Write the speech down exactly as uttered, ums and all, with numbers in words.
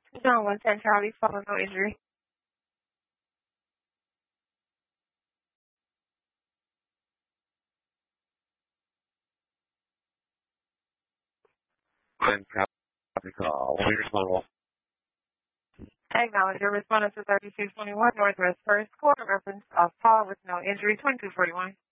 John one ten Charlie, follow no injury. ten copy call. What are your responsible? Acknowledge your respondent to thirty-two twenty-one Northwest First Quarter reference of Paul with no injury, twenty-two forty-one.